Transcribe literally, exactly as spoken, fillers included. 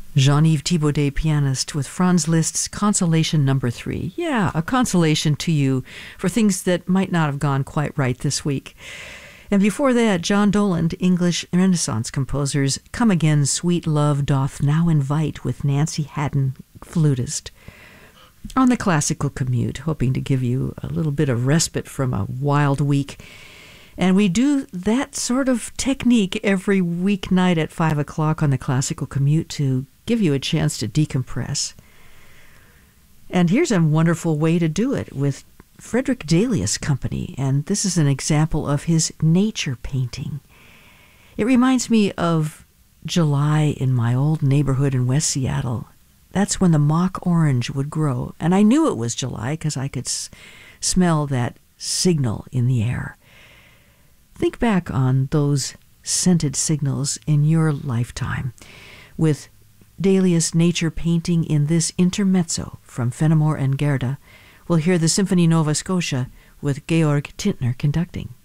Jean-Yves Thibaudet, pianist, with Franz Liszt's Consolation Number Three. Yeah, a consolation to you for things that might not have gone quite right this week. And before that, John Doland, English Renaissance composer's Come Again, Sweet Love Doth Now Invite, with Nancy Haddon, flutist. On the Classical Commute, hoping to give you a little bit of respite from a wild week. And we do that sort of technique every weeknight at five o'clock on the Classical Commute to give you a chance to decompress. And here's a wonderful way to do it with Frederick Delius Company, and this is an example of his nature painting. It reminds me of July in my old neighborhood in West Seattle. That's when the mock orange would grow, and I knew it was July because I could s- smell that signal in the air. Think back on those scented signals in your lifetime with Delius nature painting in this intermezzo from Fenimore and Gerda. We'll hear the Symphony Nova Scotia with Georg Tintner conducting.